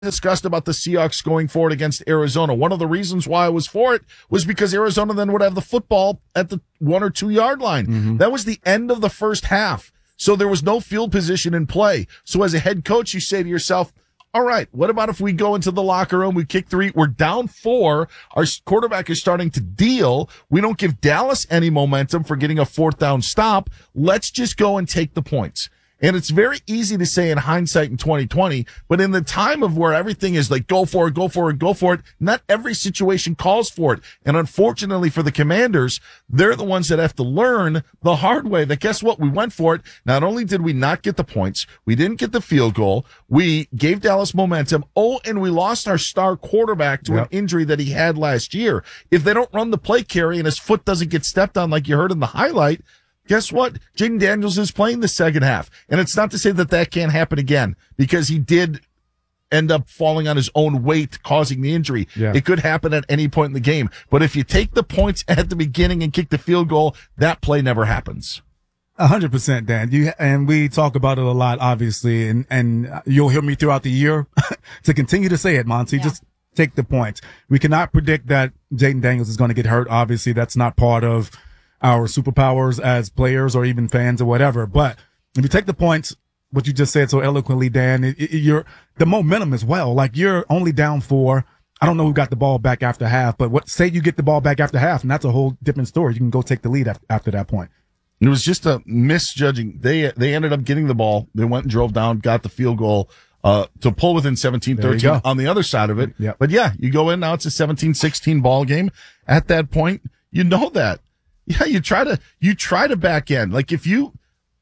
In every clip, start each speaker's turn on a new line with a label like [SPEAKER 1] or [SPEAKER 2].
[SPEAKER 1] discussed about the Seahawks going forward against Arizona. One of the reasons why I was for it was because Arizona then would have the football at the 1 or 2 yard line. Mm-hmm. That was the end of the first half. So there was no field position in play. So as a head coach, you say to yourself, all right, what about if we go into the locker room, we kick 3, we're down 4, our quarterback is starting to deal, we don't give Dallas any momentum for getting a 4th down stop, let's just go and take the points. And it's very easy to say in hindsight in 2020, but in the time of where everything is like, go for it, go for it, go for it, not every situation calls for it. And unfortunately for the Commanders, they're the ones that have to learn the hard way that guess what? We went for it. Not only did we not get the points, we didn't get the field goal. We gave Dallas momentum. Oh, and we lost our star quarterback to an injury that he had last year. If they don't run the play carry and his foot doesn't get stepped on like you heard in the highlight, guess what? Jaden Daniels is playing the second half. And it's not to say that that can't happen again because he did end up falling on his own weight, causing the injury. Yeah. It could happen at any point in the game. But if you take the points at the beginning and kick the field goal, that play never happens.
[SPEAKER 2] 100%, Dan. And we talk about it a lot, obviously, and you'll hear me throughout the year to continue to say it, Monty. Yeah. Just take the points. We cannot predict that Jaden Daniels is going to get hurt. Obviously, that's not part of our superpowers as players or even fans or whatever. But if you take the points, what you just said so eloquently, Dan, the momentum as well. Like you're only down 4. I don't know who got the ball back after half, but say you get the ball back after half, and that's a whole different story. You can go take the lead after that point.
[SPEAKER 1] It was just a misjudging. They ended up getting the ball. They went and drove down, got the field goal, to pull within 17-13 on the other side of it. Yep. But yeah, you go in now, it's a 17-16 ball game. At that point, you know that. Yeah, you try to back end. Like if you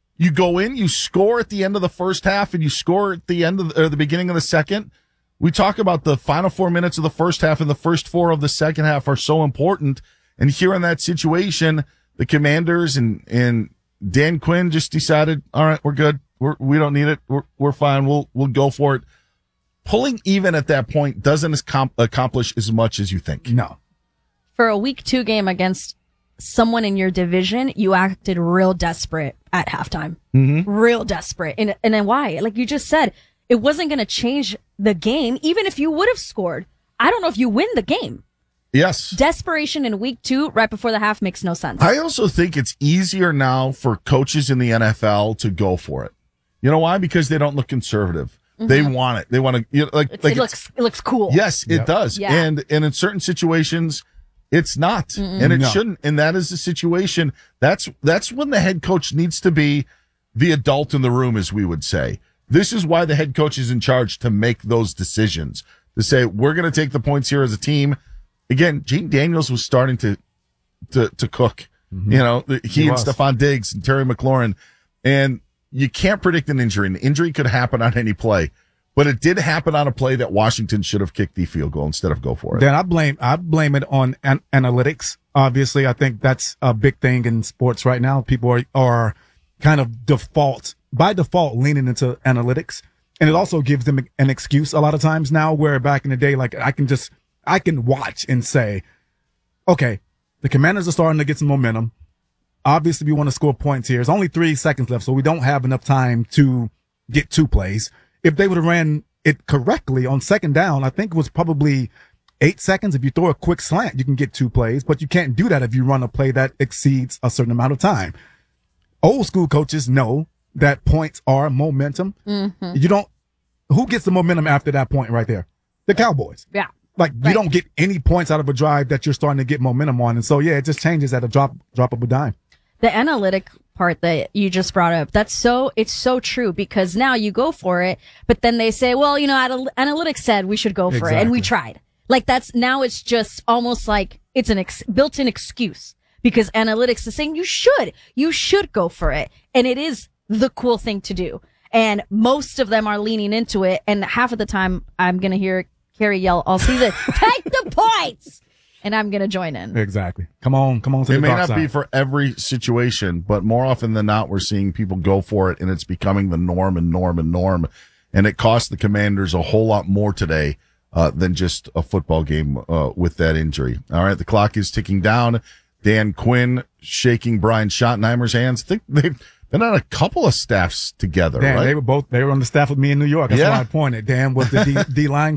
[SPEAKER 1] go in, you score at the end of the first half and you score at the end of the beginning of the second. We talk about the final 4 minutes of the first half and the first 4 of the second half are so important. And here in that situation, the Commanders and Dan Quinn just decided, all right, we're good. We don't need it. We're fine. We'll go for it. Pulling even at that point doesn't accomplish as much as you think.
[SPEAKER 2] No.
[SPEAKER 3] For a week 2 game against someone in your division, you acted real desperate at halftime. Mm-hmm. Real desperate. And then why? Like you just said, it wasn't going to change the game. Even if you would have scored, I don't know if you win the game.
[SPEAKER 1] Yes.
[SPEAKER 3] Desperation in week 2, right before the half, makes no sense.
[SPEAKER 1] I also think it's easier now for coaches in the NFL to go for it. You know why? Because they don't look conservative. Mm-hmm. They want it. They want to,
[SPEAKER 3] it looks cool.
[SPEAKER 1] Yes, it does. Yeah. And in certain situations, it's not, and it shouldn't. And that is the situation. That's when the head coach needs to be the adult in the room, as we would say. This is why the head coach is in charge to make those decisions, to say, we're going to take the points here as a team. Again, Jaden Daniels was starting to cook, mm-hmm. You know, he and Stephon Diggs and Terry McLaurin, and you can't predict an injury. An injury could happen on any play. But it did happen on a play that Washington should have kicked the field goal instead of go for it.
[SPEAKER 2] Then I blame it on analytics. Obviously, I think that's a big thing in sports right now. People are kind of by default leaning into analytics. And it also gives them an excuse a lot of times now, where back in the day, like I can watch and say, okay, the Commanders are starting to get some momentum. Obviously, we want to score points here. There's only 3 seconds left, so we don't have enough time to get 2 plays. If they would have ran it correctly on second down, I think it was probably 8 seconds. If you throw a quick slant, you can get 2 plays, but you can't do that if you run a play that exceeds a certain amount of time. Old school coaches know that points are momentum. Mm-hmm. Who gets the momentum after that point right there? The Cowboys.
[SPEAKER 3] Yeah.
[SPEAKER 2] Like you don't get any points out of a drive that you're starting to get momentum on. And so, yeah, it just changes at a drop of a dime.
[SPEAKER 3] The analytic part that you just brought up, it's so true, because now you go for it, but then they say, well, analytics said we should go for it, and we tried. Like it's just almost like it's an built-in excuse, because analytics is saying you should go for it, and it is the cool thing to do. And most of them are leaning into it, and half of the time I'm going to hear Carrie yell all season, take the points! And I'm going to join in.
[SPEAKER 2] Exactly. Come on. To
[SPEAKER 1] it may not be for every situation, but more often than not, we're seeing people go for it, and it's becoming the norm. And it cost the Commanders a whole lot more today than just a football game with that injury. All right, the clock is ticking down. Dan Quinn shaking Brian Schottenheimer's hands. I think Been on a couple of staffs together,
[SPEAKER 2] Dan,
[SPEAKER 1] right?
[SPEAKER 2] they were on the staff with me in New York. That's
[SPEAKER 1] Yeah.
[SPEAKER 2] why I pointed. Dan was the D line